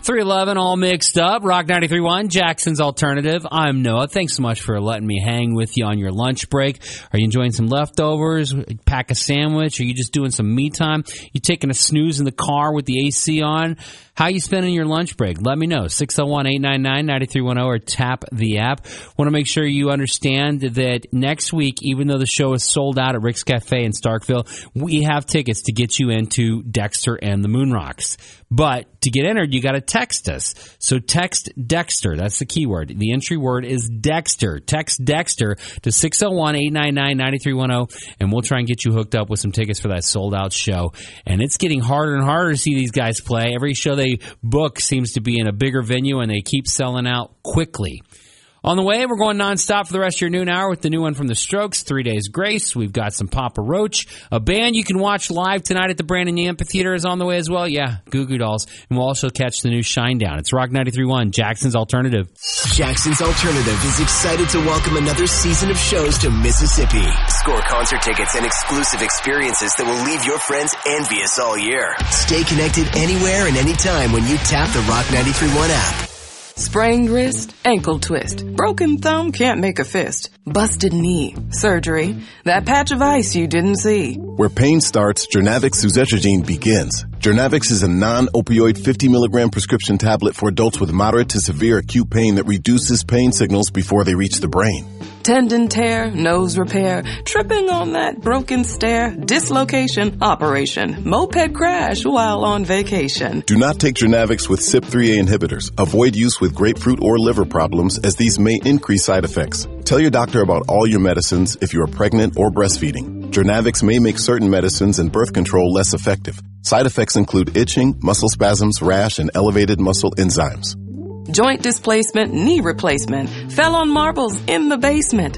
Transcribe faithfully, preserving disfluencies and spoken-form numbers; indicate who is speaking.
Speaker 1: three eleven, all mixed up. Rock ninety-three point one, Jackson's Alternative. I'm Noah. Thanks so much for letting me hang with you on your lunch break. Are you enjoying some leftovers? Pack a sandwich? Are you just doing some me time? You taking a snooze in the car with the A C on? How you spending your lunch break? Let me know. six oh one, eight nine nine, nine three one oh or tap the app. Want to make sure you understand that next week, even though the show is sold out at Rick's Cafe in Starkville, we have tickets to get you into Dexter and the Moonrocks. But to get entered, you got to text us. So text Dexter. That's the keyword. The entry word is Dexter. Text Dexter to six oh one, eight nine nine, nine three one oh, and we'll try and get you hooked up with some tickets for that sold-out show. And it's getting harder and harder to see these guys play. Every show they book seems to be in a bigger venue, and they keep selling out quickly. On the way, we're going nonstop for the rest of your noon hour with the new one from The Strokes, Three Days Grace. We've got some Papa Roach. A band you can watch live tonight at the Brandon Amphitheater is on the way as well. Yeah, Goo Goo Dolls. And we'll also catch the new Shinedown. It's Rock ninety-three point one, Jackson's Alternative.
Speaker 2: Jackson's Alternative is excited to welcome another season of shows to Mississippi. Score concert tickets and exclusive experiences that will leave your friends envious all year. Stay connected anywhere and anytime when you tap the Rock ninety-three point one app.
Speaker 3: Sprained wrist, ankle twist, broken thumb, can't make a fist, busted knee, surgery, that patch of ice you didn't see.
Speaker 4: Where pain starts, Jernavix suzetrigine begins. Jernavix is a non-opioid fifty milligram prescription tablet for adults with moderate to severe acute pain that reduces pain signals before they reach the brain.
Speaker 3: Tendon tear, nose repair, tripping on that broken stair, dislocation, operation, moped crash while on vacation.
Speaker 4: Do not take Jernavix with C Y P three A inhibitors. Avoid use with grapefruit or liver problems, as these may increase side effects. Tell your doctor about all your medicines if you are pregnant or breastfeeding. Jernavix may make certain medicines and birth control less effective. Side effects include itching, muscle spasms, rash, and elevated muscle enzymes.
Speaker 3: Joint displacement, knee replacement, fell on marbles in the basement.